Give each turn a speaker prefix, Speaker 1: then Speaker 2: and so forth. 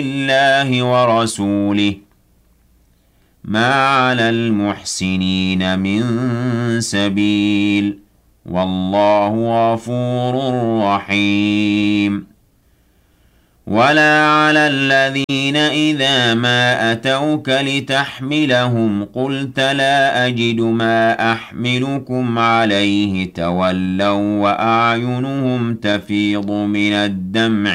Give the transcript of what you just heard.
Speaker 1: الله ورسوله ما على المحسنين من سبيل والله غفور رحيم ولا على الذين إذا ما أتوك لتحملهم قلت لا أجد ما أحملكم عليه تولوا وأعينهم تفيض من الدمع